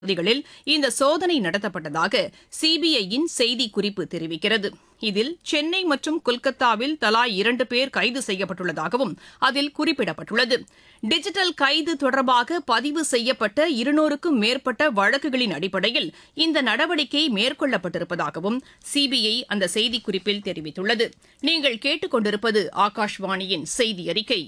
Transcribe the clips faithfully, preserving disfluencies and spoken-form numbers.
பகுதிகளில் இந்த சோதனை நடத்தப்பட்டதாக சிபிஐயின் செய்திக்குறிப்பு தெரிவிக்கிறது. இதில் சென்னை மற்றும் கொல்கத்தாவில் தலா இரண்டு பேர் கைது செய்யப்பட்டுள்ளதாகவும் அதில் குறிப்பிடப்பட்டுள்ளது. டிஜிட்டல் கைது தொடர்பாக பதிவு செய்யப்பட்ட இருநூறுக்கும் மேற்பட்ட வழக்குகளின் அடிப்படையில் இந்த நடவடிக்கை மேற்கொள்ளப்பட்டிருப்பதாகவும் சிபிஐ அந்த செய்திக்குறிப்பில் தெரிவித்துள்ளது. நீங்கள் கேட்டுக் கொண்டிருப்பது ஆகாஷ்வாணியின் செய்தி அறிக்கை.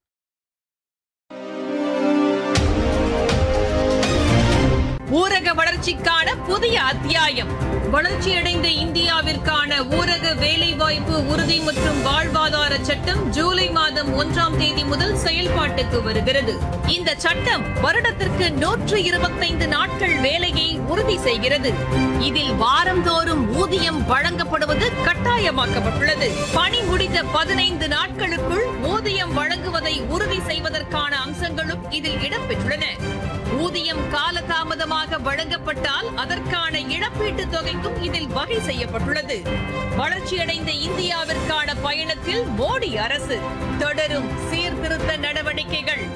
ஊரக வளர்ச்சிக்கான புதிய அத்தியாயம். வளர்ச்சியடைந்த இந்தியாவிற்கான ஊரக வேலைவாய்ப்பு உறுதி மற்றும் வாழ்வாதார சட்டம் ஜூலை மாதம் ஒன்றாம் தேதி முதல் செயல்பாட்டுக்கு வருகிறது. இந்த சட்டம் வருடத்திற்கு நூற்று இருபத்தைந்து நாட்கள் வேலையை உறுதி செய்கிறது. இதில் வாரந்தோறும் ஊதியம் வழங்கப்படுவது கட்டாயமாக்கப்பட்டுள்ளது. பணி முடிந்த பதினைந்து நாட்களுக்குள் ஊதியம் வழங்குவதை உறுதி செய்வதற்கான அம்சங்களும் இதில் இடம்பெற்றுள்ளன. ஊதியம் காலதாமதமாக வழங்கப்பட்டால் அதற்கான இழப்பீட்டுத் தொகைக்கும் இதில் வகை செய்யப்பட்டுள்ளது. வளர்ச்சியடைந்த இந்தியாவிற்கான பயணத்தில் மோடி அரசு தொடரும் சீர்திருத்த நடவடிக்கைகள்.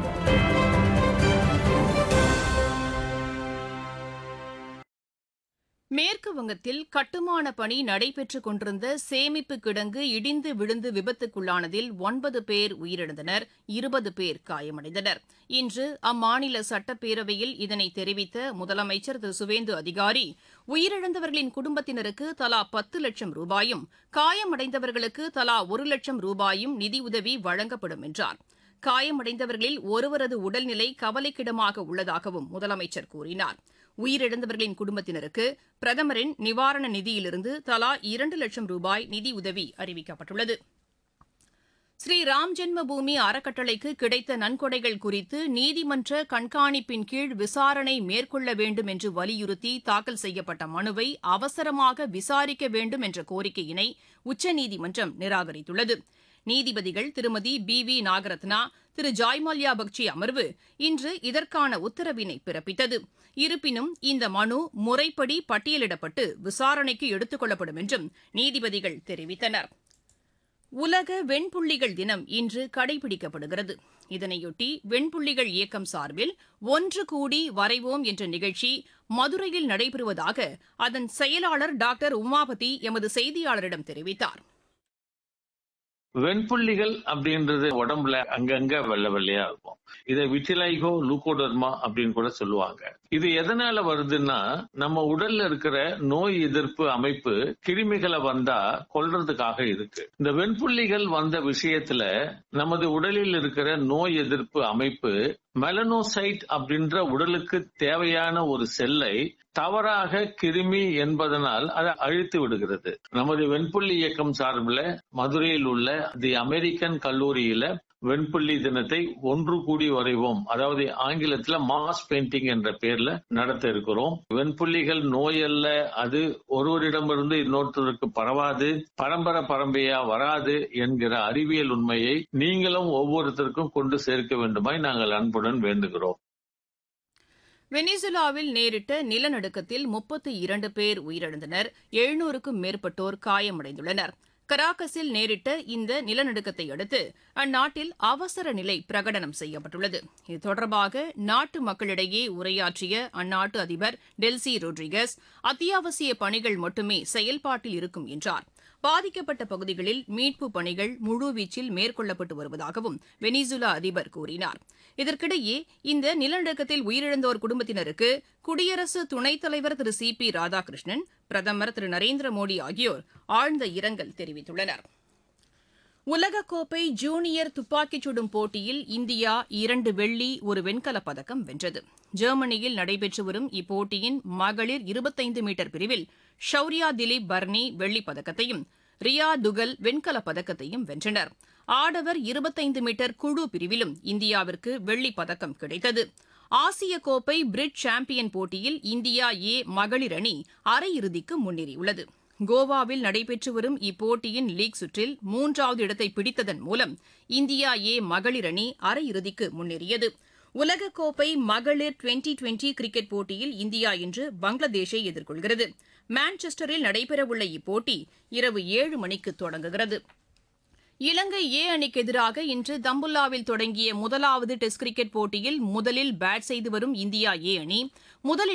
மேற்கு வங்கத்தில் கட்டுமான பணி நடைபெற்றுக் கொண்டிருந்த சேமிப்பு கிடங்கு இடிந்து விழுந்து விபத்துக்குள்ளானதில் ஒன்பது பேர் உயிரிழந்தனர், இருபது பேர் காயமடைந்தனர். இன்று அம்மாநில சட்டப்பேரவையில் இதனை தெரிவித்த முதலமைச்சர் திரு சுவேந்து அதிகாரி, உயிரிழந்தவர்களின் குடும்பத்தினருக்கு தலா பத்து லட்சம் ரூபாயும் காயமடைந்தவர்களுக்கு தலா ஒரு லட்சம் ரூபாயும் நிதியுதவி வழங்கப்படும் என்றார். காயமடைந்தவர்களில் ஒருவரது உடல்நிலை கவலைக்கிடமாக உள்ளதாகவும் முதலமைச்சர் கூறினார். உயிரிழந்தவர்களின் குடும்பத்தினருக்கு பிரதமரின் நிவாரண நிதியிலிருந்து தலா இரண்டு லட்சம் ரூபாய் நிதியுதவி அறிவிக்கப்பட்டுள்ளது. ஸ்ரீராம் ஜென்ம பூமி அறக்கட்டளைக்கு கிடைத்த நன்கொடைகள் குறித்து நீதிமன்ற கண்காணிப்பின் கீழ் விசாரணை மேற்கொள்ள வேண்டும் என்று வலியுறுத்தி தாக்கல் செய்யப்பட்ட மனுவை அவசரமாக விசாரிக்க வேண்டும் என்ற கோரிக்கையினை உச்சநீதிமன்றம் நிராகரித்துள்ளது. நீதிபதிகள் திருமதி பி வி நாகரத்னா, திரு ஜாய்மல்யா பக்சி அமர்வு இன்று இதற்கான உத்தரவினை பிறப்பித்தது. இருப்பினும் இந்த மனு முறைப்படி பட்டியலிடப்பட்டு விசாரணைக்கு எடுத்துக் கொள்ளப்படும் என்றும் நீதிபதிகள் தெரிவித்தனர். உலக வெண்புள்ளிகள் தினம் இன்று கடைபிடிக்கப்படுகிறது. இதனையொட்டி வெண்புள்ளிகள் இயக்கம் சார்பில் ஒன்று கூடி வரைவோம் என்ற நிகழ்ச்சி மதுரையில் நடைபெறுவதாக அதன் செயலாளர் டாக்டர் உமாபதி எமது செய்தியாளரிடம் தெரிவித்தார். வெண்புள்ளிகள் அப்படின்றது உடம்புல அங்கங்க வெள்ளை வெள்ளையா இருக்கும். இதை விட்டிலைகோ லூகோடர்மா அப்படின்னு கூட சொல்லுவாங்க. இது எதனால வருதுன்னா, நம்ம உடல்ல இருக்கிற நோய் எதிர்ப்பு அமைப்பு கிருமிகளை வந்தா கொல்றதுக்காக இருக்கு. இந்த வெண்புள்ளிகள் வந்த விஷயத்துல நமது உடலில் இருக்கிற நோய் எதிர்ப்பு அமைப்பு மெலனோசைட் அப்படின்ற உடலுக்கு தேவையான ஒரு செல்லை தவறாக கிருமி என்பதனால் அதை அழித்து விடுகிறது. நமது வெண்புள்ளி இயக்கம் சார்பில் மதுரையில் உள்ள தி அமெரிக்கன் கல்லூரியில வெண்புள்ளி தினத்தை ஒன்று கூடி வரைவோம், அதாவது ஆங்கிலத்துல மாஸ் பெயிண்டிங் என்ற பேர்ல நடத்த இருக்கிறோம். வெண்புள்ளிகள் நோய் அல்ல, அது ஒருவரிடமிருந்து இன்னொருத்தருக்கு பரவாது, பரம்பரை பரம்பரையா வராது என்கிற அறிவியல் உண்மையை நீங்களும் ஒவ்வொருத்தருக்கும் கொண்டு சேர்க்க வேண்டுமாய் நாங்கள் அன்புடன் வேண்டுகிறோம். வெனிசுலாவில் நேரிட்ட நிலநடுக்கத்தில் முப்பத்தி இரண்டு பேர் உயிரிழந்தனர், எழுநூறுக்கும் மேற்பட்டோர் காயமடைந்துள்ளனர். கராகஸில் நேரிட்ட இந்த நிலநடுக்கத்தை அடுத்து அந்நாட்டில் அவசர நிலை பிரகடனம் செய்யப்பட்டுள்ளது. இது தொடர்பாக நாட்டு மக்களிடையே உரையாற்றிய அந்நாட்டு அதிபர் டெல்சி ரோட்ரிகஸ், அத்தியாவசிய பணிகள் மட்டுமே செயல்பாட்டில் இருக்கும் என்றார். பாதிக்கப்பட்ட பகுதிகளில் மீட்பு பணிகள் முழுவீச்சில் மேற்கொள்ளப்பட்டு வருவதாகவும் வெனிசுலா அதிபர் கூறினார். இதற்கிடையே இந்த நிலநடுக்கத்தில் உயிரிழந்தோர் குடும்பத்தினருக்கு குடியரசு துணைத் தலைவர் திரு சி பி ராதாகிருஷ்ணன், பிரதமர் திரு நரேந்திர மோடி ஆகியோர் ஆழ்ந்த இரங்கல் தெரிவித்துள்ளனர். உலகக்கோப்பை ஜூனியர் துப்பாக்கிச் சுடும் போட்டியில் இந்தியா இரண்டு வெள்ளி ஒரு வெண்கலப் பதக்கம் வென்றது. ஜெர்மனியில் நடைபெற்று வரும் இப்போட்டியின் மகளிர் இருபத்தைந்து மீட்டர் பிரிவில் ஷௌரியா திலீப் பர்னி வெள்ளிப் பதக்கத்தையும் ரியா துகல் வெண்கலப் பதக்கத்தையும் வென்றனர். ஆடவர் இருபத்தைந்து மீட்டர் குழு பிரிவிலும் இந்தியாவிற்கு வெள்ளிப் பதக்கம் கிடைத்தது. ஆசிய கோப்பை பிரிட்ஜ் சாம்பியன் போட்டியில் இந்தியா ஏ மகளிர் அணி அரையிறுதிக்கு முன்னேறியுள்ளது. கோவாவில் நடைபெற்று வரும் இப்போட்டியின் லீக் சுற்றில் மூன்றாவது இடத்தை பிடித்ததன் மூலம் இந்தியா ஏ மகளிர் அணி அரையிறுதிக்கு முன்னேறியது. உலகக்கோப்பை மகளிர் டுவெண்டி டுவெண்டி கிரிக்கெட் போட்டியில் இந்தியா இன்று பங்களாதேஷை எதிர்கொள்கிறது. மான்செஸ்டரில் நடைபெறவுள்ள இப்போட்டி இரவு ஏழு மணிக்கு தொடங்குகிறது. இலங்கை ஏ அணிக்கு எதிராக இன்று தம்புல்லாவில் தொடங்கிய முதலாவது டெஸ்ட் கிரிக்கெட் போட்டியில் முதலில் பேட் செய்து வரும் இந்தியா ஏ அணி முதல்